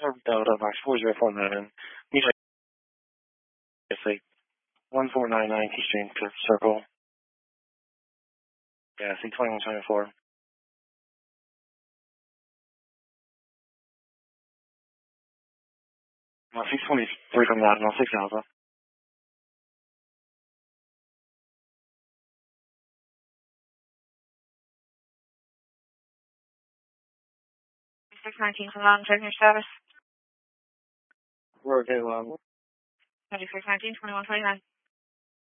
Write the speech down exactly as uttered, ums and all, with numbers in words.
Delta, Box four zero four nine. Meet S A one four nine nine Keystream Circle. Yeah, C twenty-one twenty-four. Uh, six twenty-three from that, no, six Alpha. six nineteen from Mountain, checking your status. We're okay, um. thirty-six nineteen, twenty-one twenty-nine.